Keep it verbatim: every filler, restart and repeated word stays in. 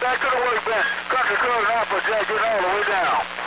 back to the workbench. Country Club and Applejack, get all the way down.